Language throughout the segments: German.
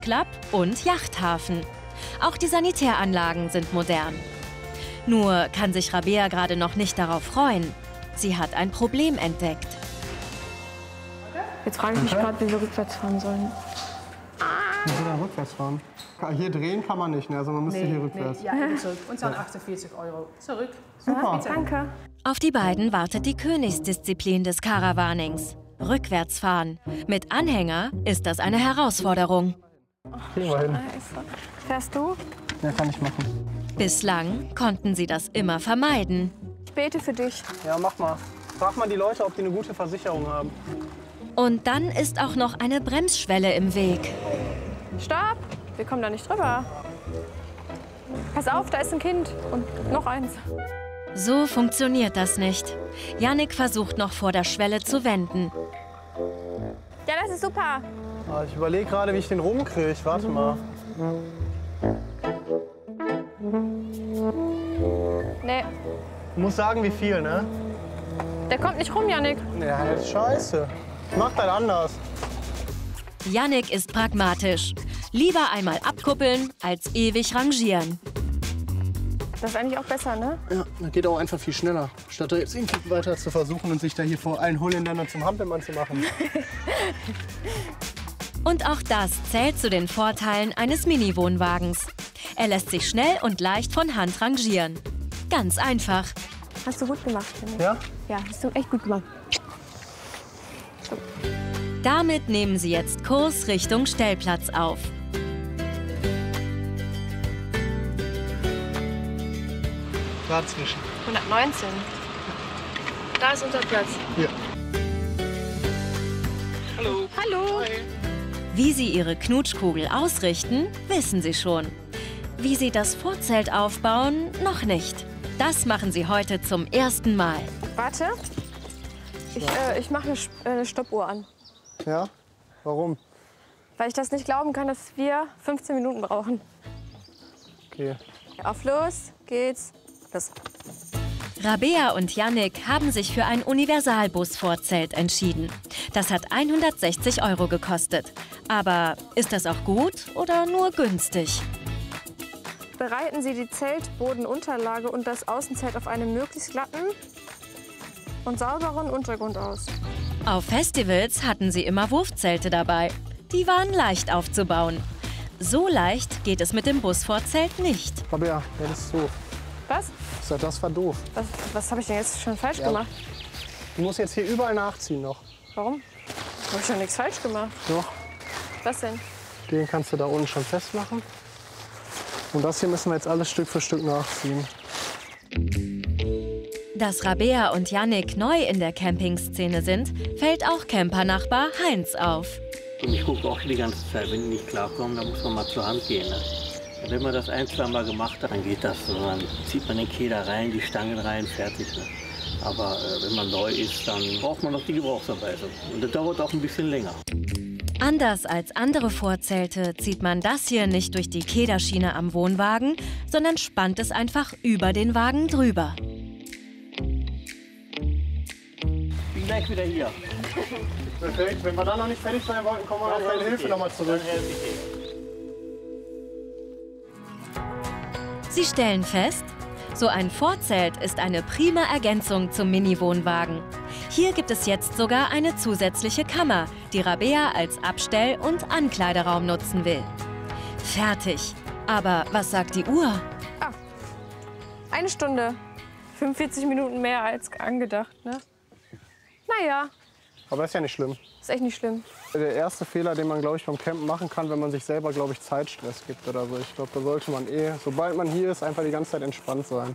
Club und Yachthafen. Auch die Sanitäranlagen sind modern. Nur kann sich Rabea gerade noch nicht darauf freuen. Sie hat ein Problem entdeckt. Jetzt frage ich mich gerade, wie wir rückwärts fahren sollen. Wie soll er rückwärts fahren? Hier drehen kann man nicht, ne? Also man müsste hier rückwärts. Nee, ja, eben zurück. Und dann 48 €. Zurück. Super. Danke. Auf die beiden wartet die Königsdisziplin des Caravanings. Rückwärts fahren. Mit Anhänger ist das eine Herausforderung. Kriegen wir hin. Scheiße. Fährst du? Ja, kann ich machen. Bislang konnten sie das immer vermeiden. Ich bete für dich. Ja, mach mal. Frag mal die Leute, ob die eine gute Versicherung haben. Und dann ist auch noch eine Bremsschwelle im Weg. Stopp! Wir kommen da nicht drüber. Pass auf, da ist ein Kind. Und noch eins. So funktioniert das nicht. Jannik versucht noch vor der Schwelle zu wenden. Ja, das ist super. Ah, ich überlege gerade, wie ich den rumkriege. Warte mal. Nee, Ich muss sagen, wie viel, ne? der kommt nicht rum, Jannik. Ja, das ist scheiße. Ich mach das anders. Jannik ist pragmatisch. Lieber einmal abkuppeln, als ewig rangieren. Das ist eigentlich auch besser, ne? Ja, das geht auch einfach viel schneller. Statt jetzt irgendwie weiter zu versuchen und sich da hier vor allen Holländern zum Hampelmann zu machen. Und auch das zählt zu den Vorteilen eines Mini-Wohnwagens. Er lässt sich schnell und leicht von Hand rangieren. Ganz einfach. Hast du gut gemacht, finde ich. Ja? Ja, hast du echt gut gemacht. Damit nehmen sie jetzt Kurs Richtung Stellplatz auf. Dazwischen. 119. Da ist unser Platz. Hier. Hallo. Wie sie ihre Knutschkugel ausrichten, wissen sie schon. Wie sie das Vorzelt aufbauen, noch nicht. Das machen sie heute zum ersten Mal. Warte. Ich mache eine Stoppuhr an. Ja? Warum? Weil ich das nicht glauben kann, dass wir 15 Minuten brauchen. Okay. Auf los geht's. Los. Rabea und Jannik haben sich für ein Universalbus-Vorzelt entschieden. Das hat 160 € gekostet. Aber ist das auch gut oder nur günstig? Bereiten Sie die Zeltbodenunterlage und das Außenzelt auf einem möglichst glatten und sauberen Untergrund aus. Auf Festivals hatten sie immer Wurfzelte dabei. Die waren leicht aufzubauen. So leicht geht es mit dem Busvorzelt nicht. Rabea, das ist doof. Was? Das war doof. Was habe ich denn jetzt schon falsch gemacht? Du musst jetzt hier überall nachziehen noch. Warum? Habe ich schon nichts falsch gemacht. Doch. Was denn? Den kannst du da unten schon festmachen. Und das hier müssen wir jetzt alles Stück für Stück nachziehen. Dass Rabea und Jannik neu in der Campingszene sind, fällt auch Campernachbar Heinz auf. Und ich gucke auch die ganze Zeit, wenn die nicht klarkommen, dann muss man mal zur Hand gehen. Ne? Und wenn man das ein-, zweimal gemacht hat, dann geht das so. Dann zieht man den Keder rein, die Stangen rein, fertig. Ne? Aber wenn man neu ist, dann braucht man noch die Gebrauchsanweisung. Und das dauert auch ein bisschen länger. Anders als andere Vorzelte zieht man das hier nicht durch die Kederschiene am Wohnwagen, sondern spannt es einfach über den Wagen drüber. Bin gleich wieder hier. Perfekt. Wenn wir dann noch nicht fertig sein wollten, kommen wir auf deine Hilfe nochmal zurück. Dann helfe ich dir. Sie stellen fest, so ein Vorzelt ist eine prima Ergänzung zum Mini-Wohnwagen. Hier gibt es jetzt sogar eine zusätzliche Kammer, die Rabea als Abstell- und Ankleideraum nutzen will. Fertig. Aber was sagt die Uhr? 1 Stunde. 45 Minuten mehr als angedacht, ne? Naja, Aber ist ja nicht schlimm. ist echt nicht schlimm. Der erste Fehler, den man, glaube ich, beim Campen machen kann, wenn man sich selber, glaube ich, Zeitstress gibt oder so. Ich glaube, da sollte man sobald man hier ist, einfach die ganze Zeit entspannt sein.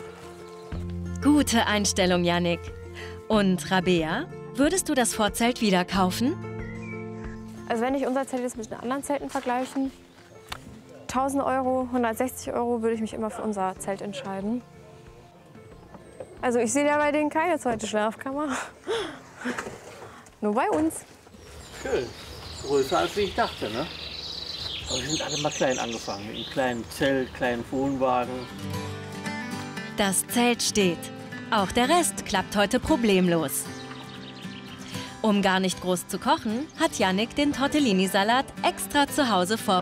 Gute Einstellung, Jannik. Und Rabea, würdest du das Vorzelt wieder kaufen? Also wenn ich unser Zelt jetzt mit den anderen Zelten vergleichen, 1000 €, 160 € würde ich mich immer für unser Zelt entscheiden. Also ich sehe ja bei denen keine zweite Schlafkammer. Nur bei uns. Schön. Größer als ich dachte, ne? Aber wir sind alle mal klein angefangen. Mit einem kleinen Zelt, kleinen Wohnwagen. Das Zelt steht. Auch der Rest klappt heute problemlos. Um gar nicht groß zu kochen, hat Jannik den Tortellini-Salat extra zu Hause vorbereitet.